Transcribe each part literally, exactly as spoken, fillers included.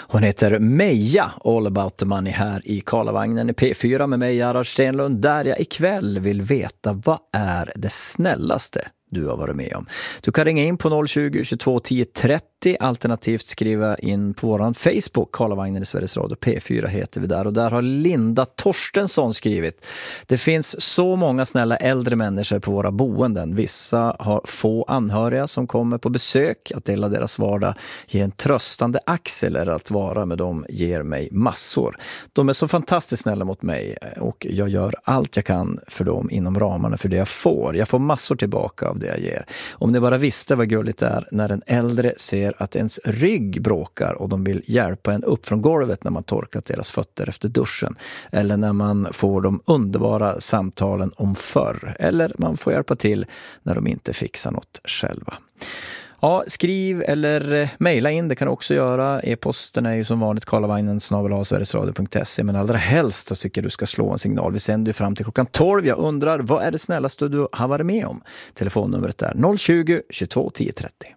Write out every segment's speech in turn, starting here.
Hon heter Meja, All About the Money, här i Karlavagnen i P fyra med mig, Gerhard Stenlund, där jag ikväll vill veta vad är det snällaste du har varit med om. Du kan ringa in på noll tjugo, tjugotvå, tio, trettio, alternativt skriva in på våran Facebook, Karlavagnen i Sveriges Radio, P fyra heter vi där. Och där har Linda Torstensson skrivit: det finns så många snälla äldre människor på våra boenden. Vissa har få anhöriga som kommer på besök. Att dela deras vardag ger en tröstande axel, eller att vara med dem ger mig massor. De är så fantastiskt snälla mot mig och jag gör allt jag kan för dem inom ramarna för det jag får. Jag får massor tillbaka av det jag ger. Om ni bara visste vad gulligt det är när en äldre ser att ens rygg bråkar och de vill hjälpa en upp från golvet när man torkat deras fötter efter duschen. Eller när man får de underbara samtalen om förr. Eller man får hjälpa till när de inte fixar något själva. Ja, skriv eller mejla in, det kan du också göra. E-posten är ju som vanligt karlavagnen snabel-a sverigesradio punkt se, men allra helst så tycker jag du ska slå en signal. Vi sänder ju fram till klockan tolv. Jag undrar, vad är det snällaste du har varit med om? Telefonnumret är noll tjugo, tjugotvå, tio, trettio.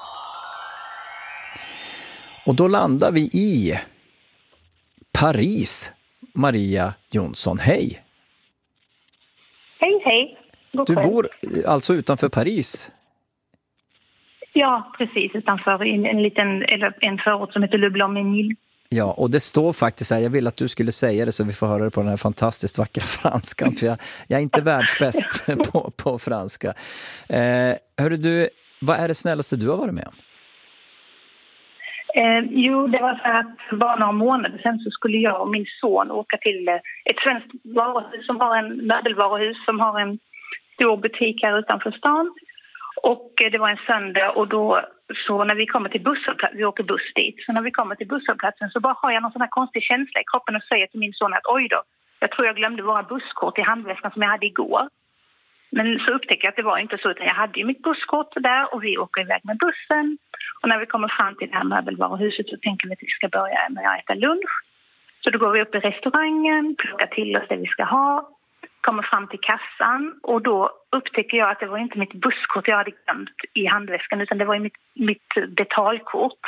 Och då landar vi i Paris. Maria Jonsson, hej! Hej, hej. God Du kväll. bor alltså utanför Paris? Ja, precis. Utanför en, en liten eller en förort som heter Le Blanc-Ménil. Ja, och det står faktiskt här, jag vill att du skulle säga det så vi får höra det på den här fantastiskt vackra franskan, för jag, jag är inte världsbäst på, på franska. Eh, hörru du, vad är det snällaste du har varit med om? Eh, jo, det var så att bara några månader sedan så skulle jag och min son åka till ett svenskt varuhus som har en möbelvaruhus som har en stor butik här utanför stan. Och det var en söndag och då så när vi kommer till busshållplatsen, vi åker buss dit, så när vi kommer till busshållplatsen så bara har jag någon sån här konstig känsla i kroppen och säger till min son att oj då, jag tror jag glömde våra busskort i handväskan som jag hade igår. Men så upptäcker jag att det var inte så, utan jag hade ju mitt busskort där och vi åker iväg med bussen. Och när vi kommer fram till det här möbelvaruhuset så tänker vi att vi ska börja med att äta lunch. Så då går vi upp i restaurangen, plockar till oss det vi ska ha, kommer fram till kassan och då upptäcker jag att det var inte mitt busskort jag hade glömt i handväskan utan det var mitt, mitt betalkort.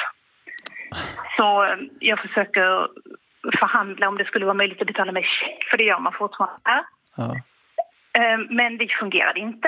Så jag försöker förhandla om det skulle vara möjligt att betala med check, för det gör man fortfarande. Ja. Men det fungerade inte.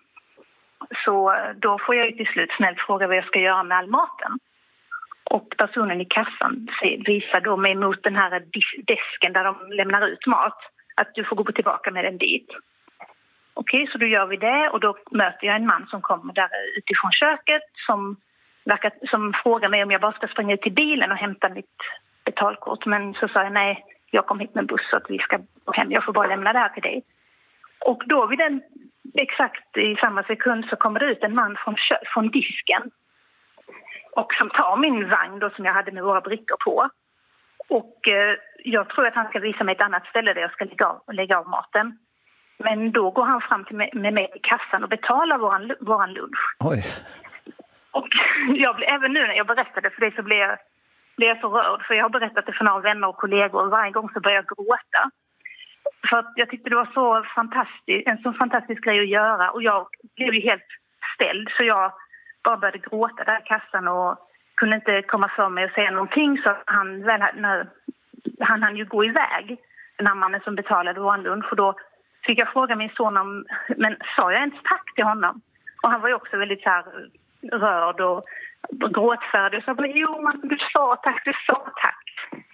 Så då får jag till slut snällt fråga vad jag ska göra med all maten. Och personen i kassan visar då mig mot den här desken där de lämnar ut mat. Att du får gå tillbaka med den dit. Okej, så då gör vi det. Och då möter jag en man som kommer där utifrån köket. Som, verkar, som frågar mig om jag bara ska springa ut till bilen och hämta mitt betalkort. Men så sa jag nej, jag kom hit med buss så att vi ska gå hem. Jag får bara lämna det här till dig. Och då vid den, exakt i samma sekund så kommer det ut en man från, från disken. Och som tar min vagn då som jag hade med våra brickor på. Och eh, jag tror att han ska visa mig ett annat ställe där jag ska lägga av, lägga av maten. Men då går han fram till mig, med mig i kassan och betalar våran, våran lunch. Oj. Och jag blev, även nu när jag berättade för det så blev jag, blev jag så rörd. För jag har berättat det för några vänner och kollegor och varje gång så börjar jag gråta. För att jag tyckte det var så fantastiskt, en så fantastisk grej att göra. Och jag blev ju helt ställd så jag bara började gråta där i kassan och kunde inte komma för mig och säga någonting. Så han, väl, när, han hann ju gå iväg, den här mannen som betalade vår lunch. Och då fick jag fråga min son om, men sa jag ens tack till honom? Och han var ju också väldigt så här rörd och gråtfärdig. Så jag bara, jo men du sa tack, du sa tack.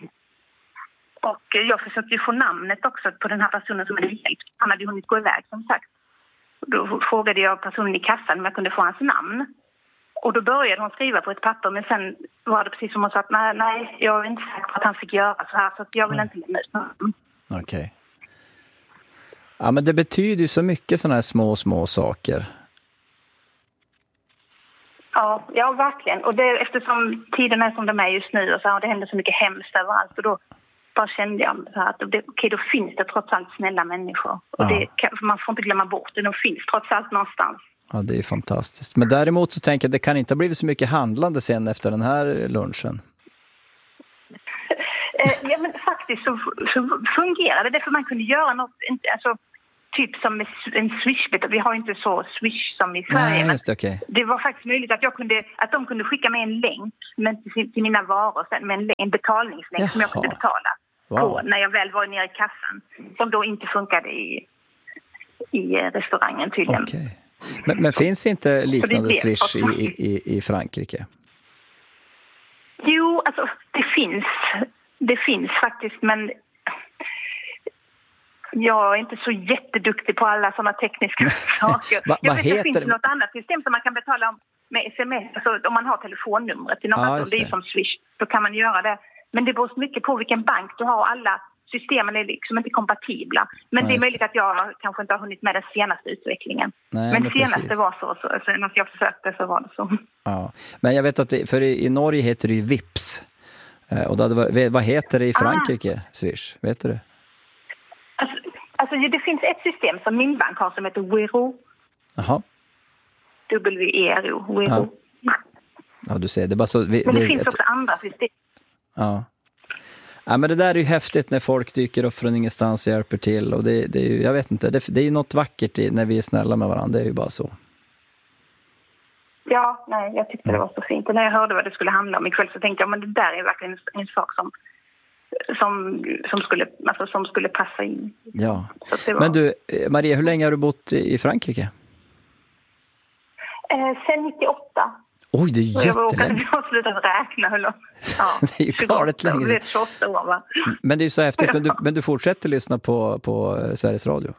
Och jag försökte ju få namnet också på den här personen som hade hjälpt. Han hade ju hunnit gå iväg som sagt. Då frågade jag personen i kassan om jag kunde få hans namn. Och då började hon skriva på ett papper, men sen var det precis som hon sa att nej, nej jag är inte säker på att han fick göra så här, så att jag vill inte lämna ut någon. Okej. Okay. Ja, men det betyder ju så mycket sådana här små, små saker. Ja, ja verkligen. Och det, eftersom tiden är som de är just nu och så här, och det händer så mycket hemskt överallt och då bara kände jag så här att det, okej, då finns det trots allt snälla människor. Och ja. det, man får inte glömma bort det, de finns trots allt någonstans. Ja, det är fantastiskt. Men däremot så tänker jag att det kan inte ha blivit så mycket handlande sen efter den här lunchen. Ja, men faktiskt så, så fungerade det, för man kunde göra något, alltså typ som en Swish. Vi har inte så Swish som i Sverige. Nej, just det, okay. Det var faktiskt möjligt att, jag kunde, att de kunde skicka mig en länk men till, till mina varor sen, med en, en betalningslänk. Jaha. Som jag kunde betala wow. på när jag väl var nere i kassan. Som då inte funkade i, i restaurangen tydligen. Okay. Men, men finns inte liknande Swish i, i, i Frankrike? Jo, alltså det finns. Det finns faktiskt, men jag är inte så jätteduktig på alla sådana tekniska saker. Va, jag vad vet heter det finns det? något annat system som man kan betala med sms. Alltså om man har telefonnumret till någon, Ja, alltså, det är det. som Swish, då kan man göra det. Men det beror mycket på vilken bank du har. Alla systemen är liksom inte kompatibla. Men ja, det är möjligt det. Att jag kanske inte har hunnit med den senaste utvecklingen. Nej, men, men senaste precis. var så, så, så när jag försökte så var det så. Ja. Men jag vet att det, för i, i Norge heter det ju Vips. Och då, vad heter det i Frankrike, ah. Swish? Vet du det? Alltså, alltså det finns ett system som min bank har som heter Wero. Jaha. W-E-R-O. Wero. Ja. Ja, du ser. Det är bara så, vi, men det, det finns ett... också andra system. Ja. Ja, men det där är ju häftigt när folk dyker upp från ingenstans och hjälper till. Och det, det är ju, jag vet inte, det, det är ju något vackert i, när vi är snälla med varandra. Det är ju bara så. Ja, nej, jag tyckte det var så fint. Och när jag hörde vad det skulle handla om ikväll så tänkte jag, men det där är verkligen en, en sak som, som, som, skulle, alltså, som skulle passa in. Ja, var... men du, Maria, hur länge har du bott i Frankrike? Eh, sen nittioåtta. Oj, det är jättelänge. Jag har slutat räkna hur långt. Ja, det är ju klart länge. Det är tjugoåtta år, va? Men det är ju så häftigt. Men du, men du fortsätter lyssna på, på Sveriges Radio?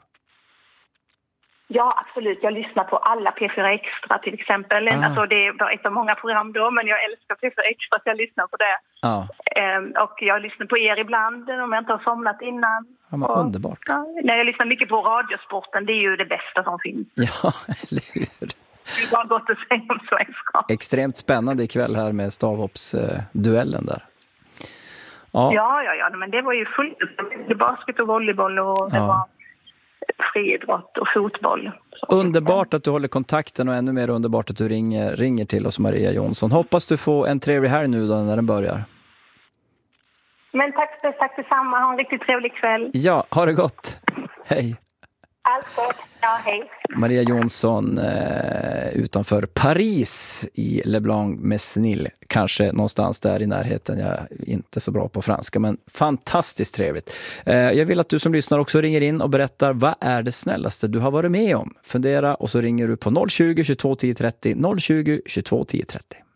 Ja, absolut. Jag lyssnar på alla P fyra Extra till exempel. Ah. Alltså, det är bara ett av många program då, men jag älskar P fyra Extra så jag lyssnar på det. Ah. Ehm, och jag lyssnar på er ibland om jag inte har somnat innan. Ja, men och, underbart. Ja, jag lyssnar mycket på Radiosporten. Det är ju det bästa som finns. Ja, eller hur? Det är bara gott att säga om svenska. Extremt spännande ikväll här med stavhoppsduellen där. Ja. ja, ja, ja. Men det var ju fullt upp. Basket och volleyboll och det ja. var friidrott och fotboll. Underbart att du håller kontakten och ännu mer underbart att du ringer, ringer till oss, Maria Jonsson. Hoppas du får en trevlig här nu då när den börjar. Men tack, tack detsamma. Ha en riktigt trevlig kväll. Ja, ha det gott. Hej. Allt gott. Ja, hej. Maria Jonsson eh, utanför Paris i Le Blanc-Mesnil. Kanske någonstans där i närheten. Jag är inte så bra på franska, men fantastiskt trevligt. Eh, jag vill att du som lyssnar också ringer in och berättar vad är det snällaste du har varit med om. Fundera och så ringer du på noll tjugo, tjugotvå, tio trettio, noll tjugo, tjugotvå, tio trettio.